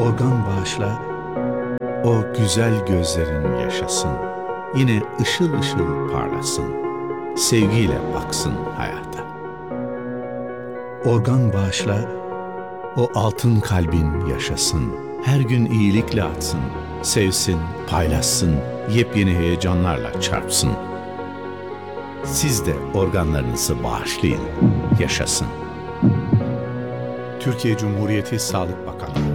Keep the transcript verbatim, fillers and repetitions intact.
Organ bağışla, o güzel gözlerin yaşasın. Yine ışıl ışıl parlasın. Sevgiyle baksın hayata. Organ bağışla, o altın kalbin yaşasın. Her gün iyilikle atsın. Sevsin, paylaşsın, yepyeni heyecanlarla çarpsın. Siz de organlarınızı bağışlayın, yaşasın. Türkiye Cumhuriyeti Sağlık Bakanlığı